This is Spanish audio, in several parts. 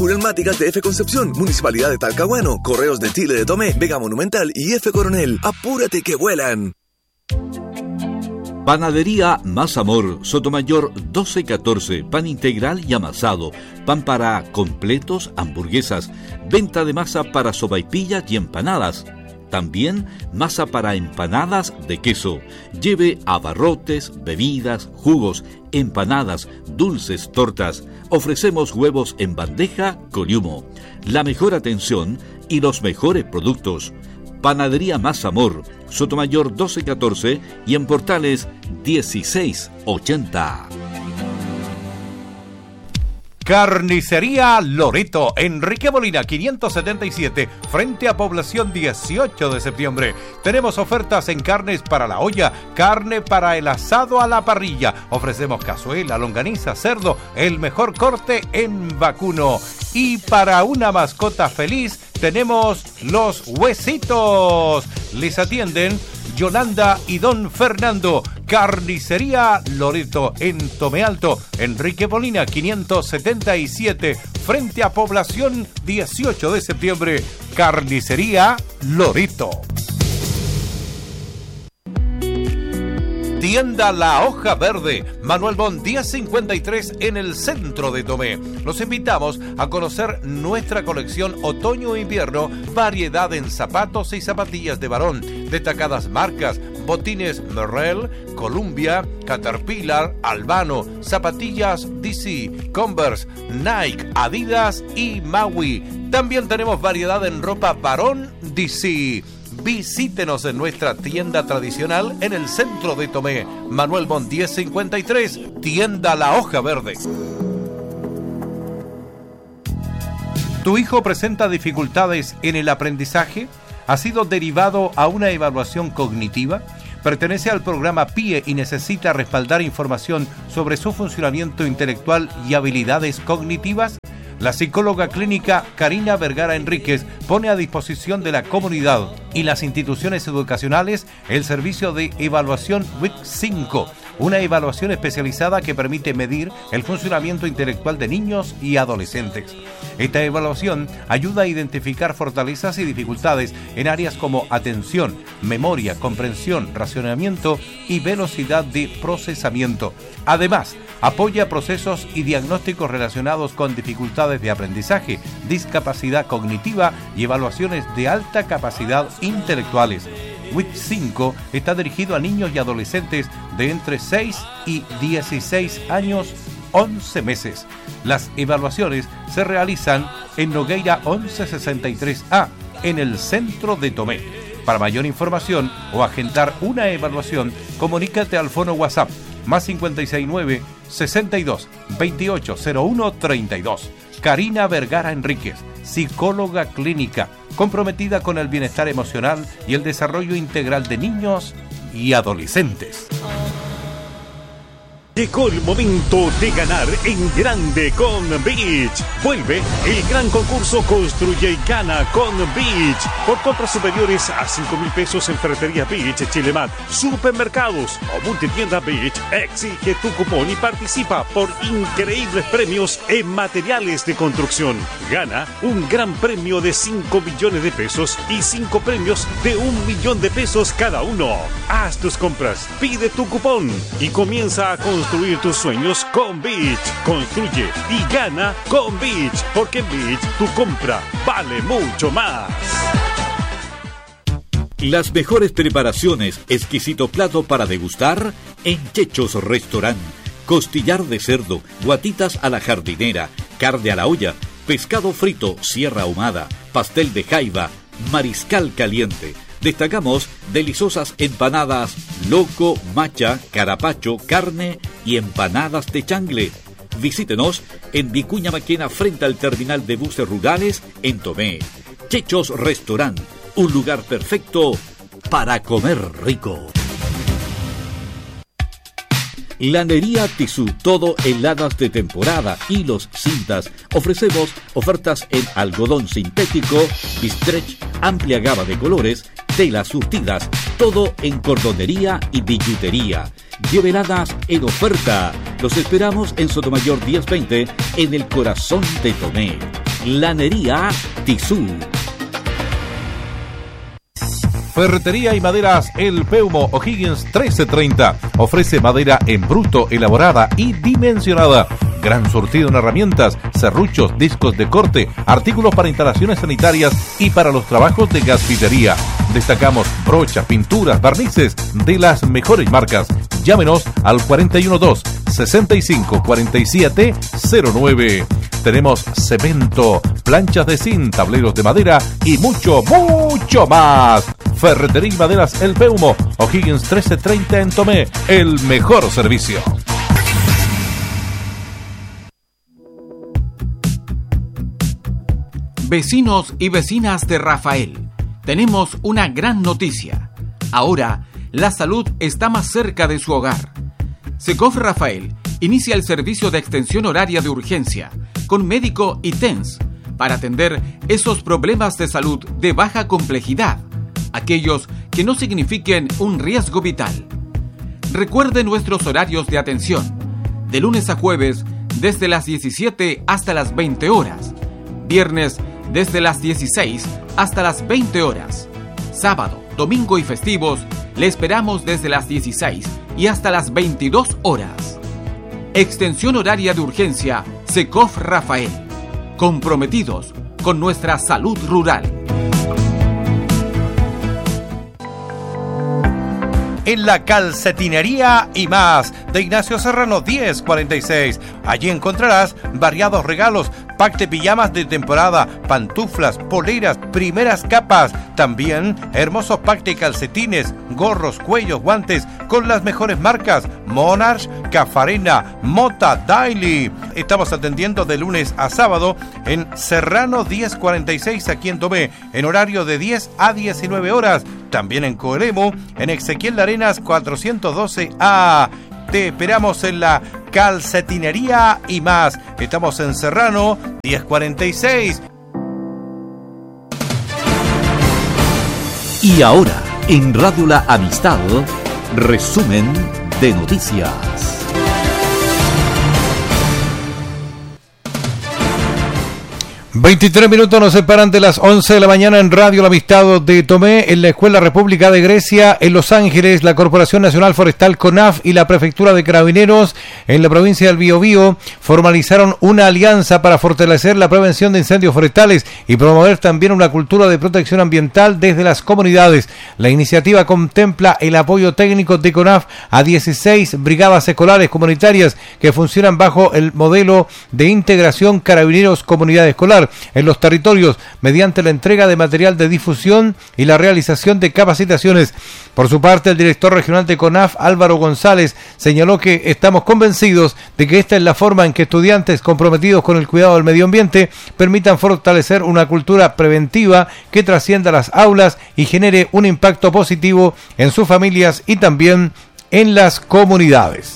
Pneumáticas de F Concepción, Municipalidad de Talcahuano, Correos de Chile de Tomé, Vega Monumental y F Coronel. ¡Apúrate que vuelan! Panadería Más Amor, Sotomayor 1214, pan integral y amasado, pan para completos, hamburguesas, venta de masa para sopaipillas y empanadas. También masa para empanadas de queso. Lleve abarrotes, bebidas, jugos, empanadas, dulces, tortas. Ofrecemos huevos en bandeja con humo. La mejor atención y los mejores productos. Panadería Más Amor, Sotomayor 1214 y en Portales 1680. Carnicería Loreto, Enrique Molina 577, frente a Población 18 de septiembre. Tenemos ofertas en carnes para la olla, carne para el asado a la parrilla. Ofrecemos cazuela, longaniza, cerdo, el mejor corte en vacuno. Y para una mascota feliz tenemos los huesitos. Les atienden Yolanda y Don Fernando. Carnicería Loreto en Tomé Alto, Enrique Molina 577, frente a Población 18 de septiembre. Carnicería Loreto. Tienda La Hoja Verde, Manuel Bon 1053 en el centro de Tomé. Los invitamos a conocer nuestra colección otoño-invierno, variedad en zapatos y zapatillas de varón, destacadas marcas, botines Merrell, Columbia, Caterpillar, Albano, zapatillas DC, Converse, Nike, Adidas y Maui. También tenemos variedad en ropa varón DC. Visítenos en nuestra tienda tradicional en el centro de Tomé, Manuel Bon 1053, Tienda La Hoja Verde. ¿Tu hijo presenta dificultades en el aprendizaje? ¿Ha sido derivado a una evaluación cognitiva? ¿Pertenece al programa PIE y necesita respaldar información sobre su funcionamiento intelectual y habilidades cognitivas? La psicóloga clínica Karina Vergara Enríquez pone a disposición de la comunidad y las instituciones educacionales el servicio de evaluación WIC 5, una evaluación especializada que permite medir el funcionamiento intelectual de niños y adolescentes. Esta evaluación ayuda a identificar fortalezas y dificultades en áreas como atención, memoria, comprensión, racionamiento y velocidad de procesamiento. Además, apoya procesos y diagnósticos relacionados con dificultades de aprendizaje, discapacidad cognitiva y evaluaciones de alta capacidad intelectuales. WIC 5 está dirigido a niños y adolescentes de entre 6 y 16 años, 11 meses. Las evaluaciones se realizan en Nogueira 1163A, en el centro de Tomé. Para mayor información o agendar una evaluación, comunícate al fono WhatsApp más 569 62 28 01 32. Karina Vergara Enríquez, psicóloga clínica, comprometida con el bienestar emocional y el desarrollo integral de niños y adolescentes. Llegó el momento de ganar en grande con Beach. Vuelve el gran concurso Construye y Gana con Beach. Por compras superiores a 5,000 pesos en Ferretería Beach, Chilemat, supermercados o multitienda Beach, exige tu cupón y participa por increíbles premios en materiales de construcción. Gana un gran premio de 5 millones de pesos y 5 premios de 1 millón de pesos cada uno. Haz tus compras, pide tu cupón y comienza a construir tus sueños con Beach. Construye y gana con Beach, porque en Beach tu compra vale mucho más. Las mejores preparaciones, exquisito plato para degustar en Chechos Restaurant. Costillar de cerdo, guatitas a la jardinera, carne a la olla, pescado frito, sierra ahumada, pastel de jaiba, mariscal caliente. Destacamos deliciosas empanadas, loco, macha, carapacho, carne y empanadas de changle. Visítenos en Vicuña Maquena frente al terminal de buses rurales en Tomé. Chechos Restaurant, un lugar perfecto para comer rico. Lanería Tissú, todo heladas de temporada, hilos, cintas. Ofrecemos ofertas en algodón sintético, bistrech, amplia gama de colores, telas surtidas, todo en cordonería y billutería. Lleve heladas en oferta. Los esperamos en Sotomayor 1020, en el corazón de Tomé. Lanería Tizú. Ferretería y maderas El Peumo O'Higgins 1330. Ofrece madera en bruto, elaborada y dimensionada. Gran surtido en herramientas, serruchos, discos de corte, artículos para instalaciones sanitarias y para los trabajos de gasfitería. Destacamos brochas, pinturas, barnices de las mejores marcas. Llámenos al 412-654709. Tenemos cemento, planchas de zinc, tableros de madera y mucho, mucho más. Ferretería y maderas El Peumo, O'Higgins 1330 en Tomé. El mejor servicio. Vecinos y vecinas de Rafael, tenemos una gran noticia. Ahora, la salud está más cerca de su hogar. Secof Rafael inicia el servicio de extensión horaria de urgencia con médico y TENS para atender esos problemas de salud de baja complejidad, aquellos que no signifiquen un riesgo vital. Recuerde nuestros horarios de atención, de lunes a jueves desde las 17 hasta las 20 horas, viernes desde las 16 hasta las 20 horas, sábado, domingo y festivos le esperamos desde las 16 y hasta las 22 horas. Extensión horaria de urgencia Secof Rafael, comprometidos con nuestra salud rural. En la calcetinería y más de Ignacio Serrano 1046. Allí encontrarás variados regalos, pack de pijamas de temporada, pantuflas, poleras, primeras capas, también hermosos pack de calcetines, gorros, cuellos, guantes con las mejores marcas: Monarch, Cafarena, Mota, Daily. Estamos atendiendo de lunes a sábado en Serrano 1046 aquí en Tomé, en horario de 10 a 19 horas. También en Coelemu, en Ezequiel de Arenas 412A. Te esperamos en la calcetinería y más. Estamos en Serrano 1046. Y ahora, en Radio La Amistad, resumen de noticias. 23 minutos nos separan de las 11 de la mañana en Radio La Amistad de Tomé, en la Escuela República de Grecia, en Los Ángeles, la Corporación Nacional Forestal CONAF y la Prefectura de Carabineros en la provincia del Biobío formalizaron una alianza para fortalecer la prevención de incendios forestales y promover también una cultura de protección ambiental desde las comunidades. La iniciativa contempla el apoyo técnico de CONAF a 16 brigadas escolares comunitarias que funcionan bajo el modelo de integración Carabineros-Comunidad Escolar en los territorios mediante la entrega de material de difusión y la realización de capacitaciones. Por su parte, el director regional de CONAF, Álvaro González, señaló que estamos convencidos de que esta es la forma en que estudiantes comprometidos con el cuidado del medio ambiente permitan fortalecer una cultura preventiva que trascienda las aulas y genere un impacto positivo en sus familias y también en las comunidades.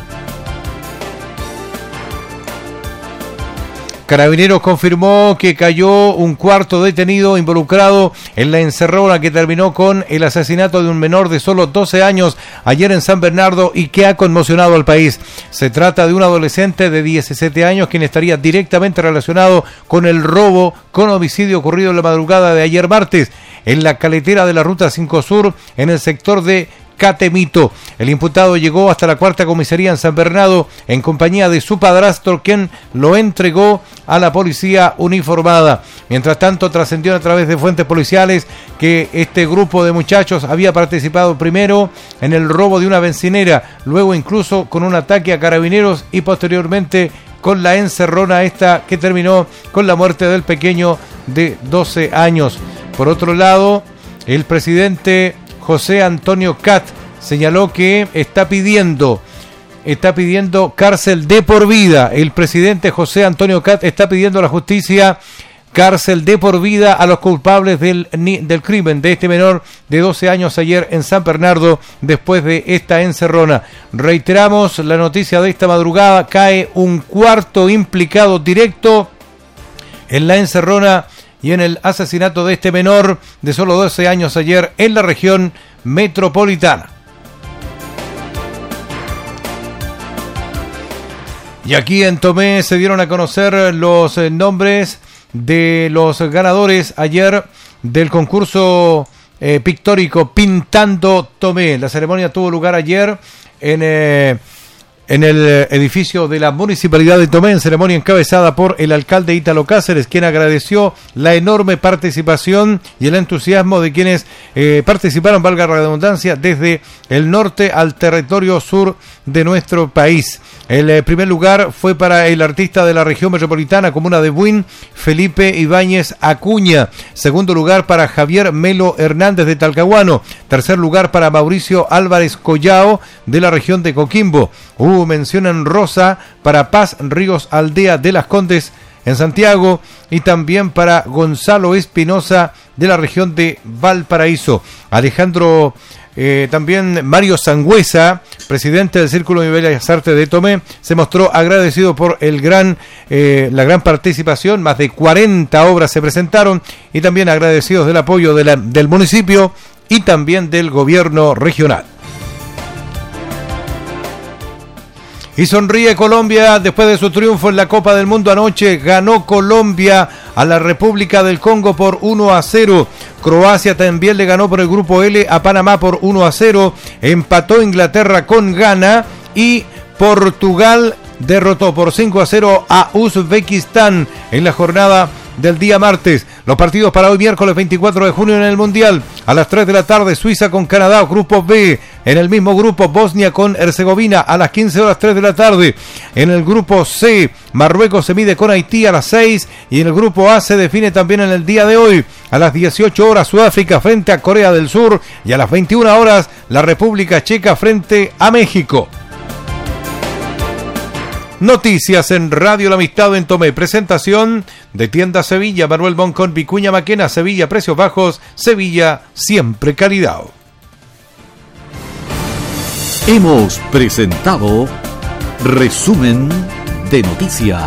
Carabineros confirmó que cayó un cuarto detenido involucrado en la encerrona que terminó con el asesinato de un menor de solo 12 años ayer en San Bernardo y que ha conmocionado al país. Se trata de un adolescente de 17 años quien estaría directamente relacionado con el robo con homicidio ocurrido en la madrugada de ayer martes en la caletera de la Ruta 5 Sur en el sector de Catemito. El imputado llegó hasta la cuarta comisaría en San Bernardo en compañía de su padrastro, quien lo entregó a la policía uniformada. Mientras tanto, trascendió a través de fuentes policiales que este grupo de muchachos había participado primero en el robo de una bencinera, luego incluso con un ataque a carabineros y posteriormente con la encerrona esta que terminó con la muerte del pequeño de 12 años. Por otro lado, el presidente José Antonio Cat señaló que está pidiendo cárcel de por vida. El presidente José Antonio Cat está pidiendo a la justicia cárcel de por vida a los culpables del crimen de este menor de 12 años ayer en San Bernardo después de esta encerrona. Reiteramos la noticia de esta madrugada: cae un cuarto implicado directo en la encerrona y en el asesinato de este menor de solo 12 años ayer en la región metropolitana. Y aquí en Tomé se dieron a conocer los nombres de los ganadores ayer del concurso pictórico Pintando Tomé. La ceremonia tuvo lugar ayer en el edificio de la Municipalidad de Tomé, en ceremonia encabezada por el alcalde Ítalo Cáceres, quien agradeció la enorme participación y el entusiasmo de quienes participaron, valga la redundancia, desde el norte al territorio sur de nuestro país. El primer lugar fue para el artista de la región metropolitana, comuna de Buin, Felipe Ibáñez Acuña. Segundo lugar para Javier Melo Hernández de Talcahuano. Tercer lugar para Mauricio Álvarez Collao de la región de Coquimbo. Hubo mención en rosa para Paz Ríos Aldea de Las Condes en Santiago y también para Gonzalo Espinosa de la región de Valparaíso. Alejandro también Mario Sangüesa, presidente del Círculo de Bellas Artes de Tomé, se mostró agradecido por la gran participación. Más de 40 obras se presentaron y también agradecidos del apoyo del municipio y también del gobierno regional. Y sonríe Colombia después de su triunfo en la Copa del Mundo anoche. Ganó Colombia a la República del Congo por 1-0. Croacia también le ganó por el grupo L a Panamá por 1-0. Empató Inglaterra con Ghana y Portugal derrotó por 5-0 a Uzbekistán en la jornada del día martes. Los partidos para hoy miércoles 24 de junio en el Mundial. A las 3 de la tarde Suiza con Canadá, grupo B. En el mismo grupo Bosnia con Herzegovina a las 15 horas 3 de la tarde. En el grupo C Marruecos se mide con Haití a las 6. Y en el grupo A se define también en el día de hoy. A las 18 horas Sudáfrica frente a Corea del Sur. Y a las 21 horas la República Checa frente a México. Noticias en Radio La Amistad en Tomé. Presentación de Tienda Sevilla, Manuel Boncón, Vicuña Maquena, Sevilla, precios bajos, Sevilla, siempre calidad. Hemos presentado Resumen de Noticias.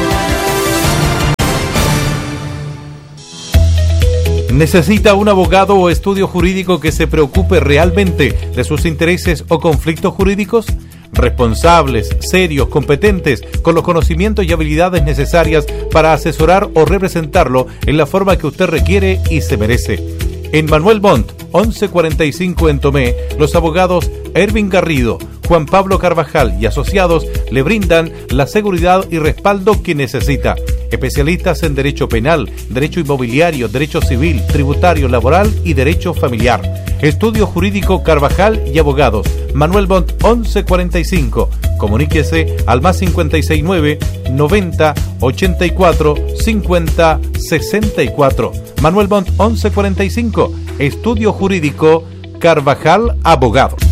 ¿Necesita un abogado o estudio jurídico que se preocupe realmente de sus intereses o conflictos jurídicos? Responsables, serios, competentes, con los conocimientos y habilidades necesarias para asesorar o representarlo en la forma que usted requiere y se merece. En Manuel Montt, 1145 en Tomé, los abogados Ervin Garrido, Juan Pablo Carvajal y asociados le brindan la seguridad y respaldo que necesita. Especialistas en derecho penal, derecho inmobiliario, derecho civil, tributario, laboral y derecho familiar. Estudio Jurídico Carvajal y Abogados. Manuel Montt 1145. Comuníquese al más 569 90 84 50 64. Manuel Montt 1145. Estudio Jurídico Carvajal Abogados.